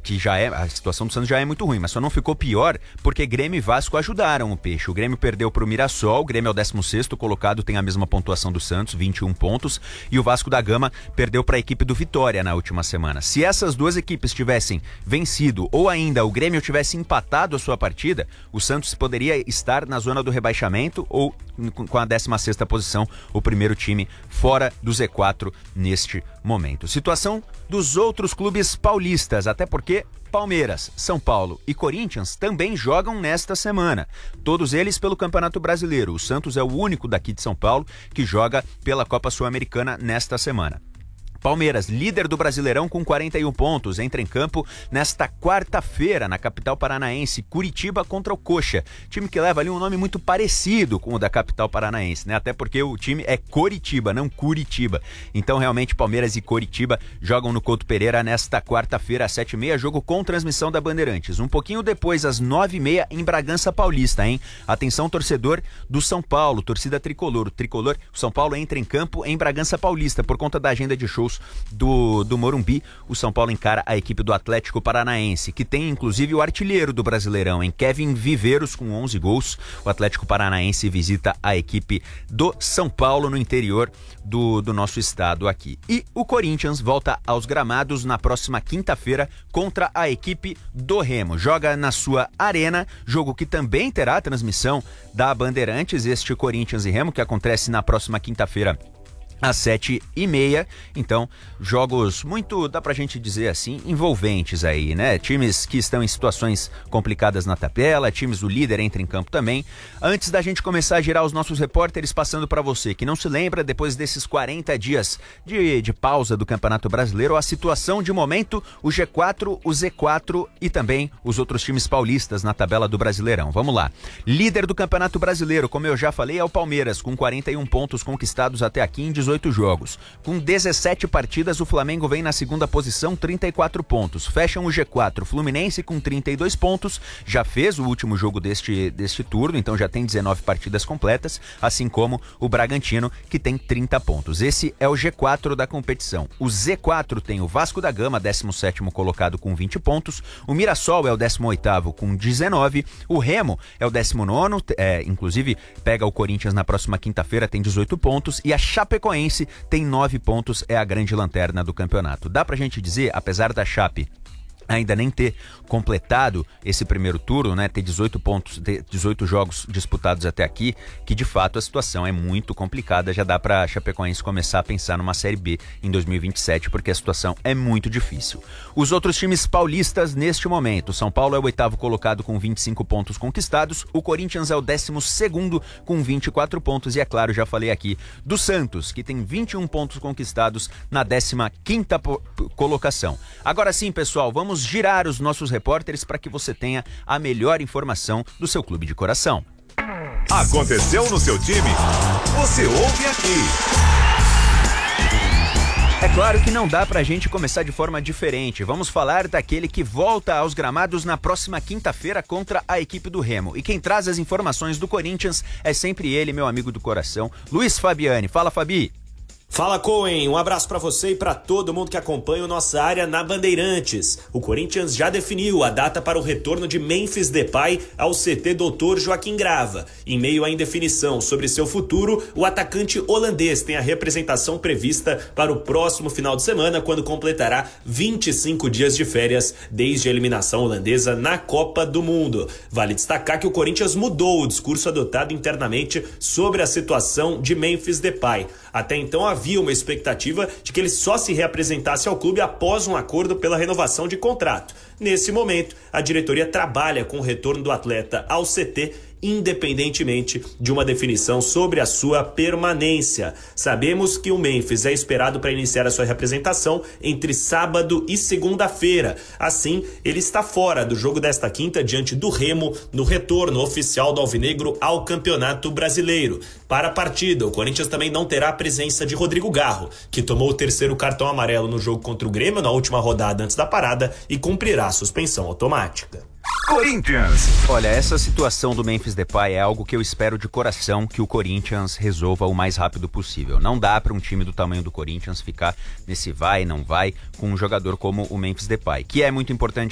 que a situação do Santos já é muito ruim, mas só não ficou pior porque Grêmio e Vasco ajudaram o Peixe. O Grêmio perdeu para o Mirassol, o Grêmio é o 16º colocado, tem a mesma pontuação do Santos, 21 pontos, e o Vasco da Gama perdeu para a equipe do Vitória na última semana. Se essas duas equipes tivessem vencido ou ainda o Grêmio tivesse empatado a sua partida, o Santos poderia estar na zona do rebaixamento ou com a 16ª posição, o primeiro time fora do Z4 neste momento. Situação dos outros clubes paulistas, até porque Palmeiras, São Paulo e Corinthians também jogam nesta semana. Todos eles pelo Campeonato Brasileiro. O Santos é o único daqui de São Paulo que joga pela Copa Sul-Americana nesta semana. Palmeiras, líder do Brasileirão com 41 pontos, entra em campo nesta quarta-feira na capital paranaense, Curitiba contra o Coxa. Time que leva ali um nome muito parecido com o da capital paranaense, né? Até porque o time é Coritiba, não Curitiba. Então realmente Palmeiras e Coritiba jogam no Couto Pereira nesta quarta-feira às 7h30, jogo com transmissão da Bandeirantes. Um pouquinho depois, às 9h30 em Bragança Paulista, hein? Atenção torcedor do São Paulo, torcida tricolor. O São Paulo entra em campo em Bragança Paulista por conta da agenda de shows do Morumbi. O São Paulo encara a equipe do Atlético Paranaense, que tem inclusive o artilheiro do Brasileirão, em Kevin Viveiros, com 11 gols. O Atlético Paranaense visita a equipe do São Paulo no interior do nosso estado aqui. E o Corinthians volta aos gramados na próxima quinta-feira contra a equipe do Remo. Joga na sua arena, jogo que também terá a transmissão da Bandeirantes, este Corinthians e Remo, que acontece na próxima quinta-feira às 7h30, então jogos muito, dá pra gente dizer assim, envolventes aí, né? Times que estão em situações complicadas na tabela, times do líder entra em campo também. Antes da gente começar a girar os nossos repórteres, passando pra você que não se lembra, depois desses 40 dias de pausa do Campeonato Brasileiro, a situação de momento, o G4, o Z4 e também os outros times paulistas na tabela do Brasileirão. Vamos lá. Líder do Campeonato Brasileiro, como eu já falei, é o Palmeiras, com 41 pontos conquistados até aqui em 18 jogos. Com 17 partidas, o Flamengo vem na segunda posição, 34 pontos. Fecham o G4, Fluminense com 32 pontos, já fez o último jogo deste turno, então já tem 19 partidas completas, assim como o Bragantino, que tem 30 pontos. Esse é o G4 da competição. O Z4 tem o Vasco da Gama, 17º colocado com 20 pontos, o Mirassol é o 18º com 19, o Remo é o 19º, inclusive pega o Corinthians na próxima quinta-feira, tem 18 pontos, e a Chapecoense tem 9 pontos, é a grande lanterna do campeonato. Dá pra gente dizer, apesar da Chape ainda nem ter completado esse primeiro turno, né, ter 18 pontos, 18 jogos disputados até aqui, que de fato a situação é muito complicada, já dá pra Chapecoense começar a pensar numa Série B em 2027, porque a situação é muito difícil. Os outros times paulistas neste momento, São Paulo é o 8º colocado com 25 pontos conquistados, o Corinthians é o 12º com 24 pontos e é claro, já falei aqui, do Santos, que tem 21 pontos conquistados na 15ª colocação. Agora sim, pessoal, vamos girar os nossos repórteres para que você tenha a melhor informação do seu clube de coração. Aconteceu no seu time? Você ouve aqui. É claro que não dá pra gente começar de forma diferente. Vamos falar daquele que volta aos gramados na próxima quinta-feira contra a equipe do Remo. E quem traz as informações do Corinthians é sempre ele, meu amigo do coração, Luiz Fabiani. Fala, Fabi! Fala, Cohen, um abraço pra você e pra todo mundo que acompanha o Nossa Área na Bandeirantes. O Corinthians já definiu a data para o retorno de Memphis Depay ao CT Dr. Joaquim Grava. Em meio à indefinição sobre seu futuro, o atacante holandês tem a representação prevista para o próximo final de semana, quando completará 25 dias de férias desde a eliminação holandesa na Copa do Mundo. Vale destacar que o Corinthians mudou o discurso adotado internamente sobre a situação de Memphis Depay. Até então havia uma expectativa de que ele só se reapresentasse ao clube após um acordo pela renovação de contrato. Nesse momento, a diretoria trabalha com o retorno do atleta ao CT, independentemente de uma definição sobre a sua permanência. Sabemos que o Memphis é esperado para iniciar a sua representação entre sábado e segunda-feira. Assim, ele está fora do jogo desta quinta diante do Remo no retorno oficial do Alvinegro ao Campeonato Brasileiro. Para a partida, o Corinthians também não terá a presença de Rodrigo Garro, que tomou o 3º cartão amarelo no jogo contra o Grêmio na última rodada antes da parada e cumprirá a suspensão automática. Corinthians. Olha, essa situação do Memphis Depay é algo que eu espero de coração que o Corinthians resolva o mais rápido possível. Não dá para um time do tamanho do Corinthians ficar nesse vai, não vai, com um jogador como o Memphis Depay, que é muito importante